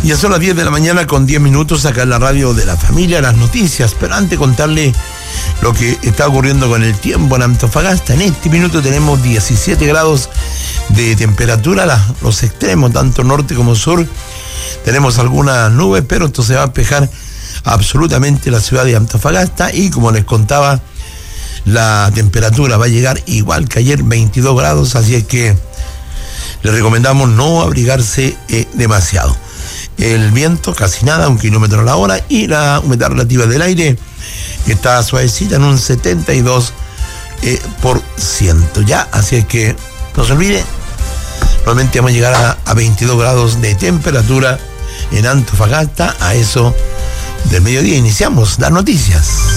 Ya son las 10 de la mañana con 10 minutos acá en la radio de la familia, las noticias. Pero antes de contarle lo que está ocurriendo con el tiempo en Antofagasta, en este minuto tenemos 17 grados de temperatura, los extremos, tanto norte como sur. Tenemos algunas nubes, pero esto se va a despejar absolutamente la ciudad de Antofagasta. Y como les contaba, la temperatura va a llegar igual que ayer, 22 grados, así es que les recomendamos no abrigarse demasiado. El viento casi nada, 1 kilómetro a la hora, y la humedad relativa del aire está suavecita en un 72%. Ya, así es que no se olvide, normalmente vamos a llegar a 22 grados de temperatura en Antofagasta a eso del mediodía. Iniciamos las noticias.